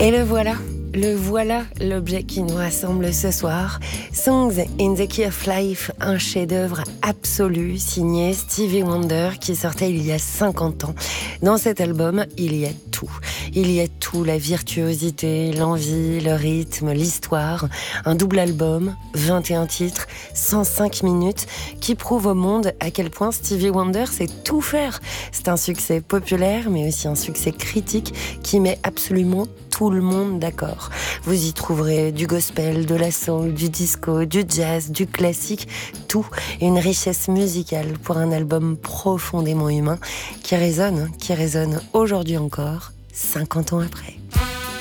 Et le voilà l'objet qui nous rassemble ce soir. Songs in the Key of Life, un chef-d'œuvre absolu signé Stevie Wonder qui sortait il y a 50 ans. Dans cet album, il y a tout. Il y a tout, la virtuosité, l'envie, le rythme, l'histoire. Un double album, 21 titres, 105 minutes, qui prouve au monde à quel point Stevie Wonder sait tout faire. C'est un succès populaire, mais aussi un succès critique qui met absolument tout le monde d'accord. Vous y trouverez du gospel, de la soul, du disco, du jazz, du classique, tout. Une richesse musicale pour un album profondément humain qui résonne aujourd'hui encore, 50 ans après.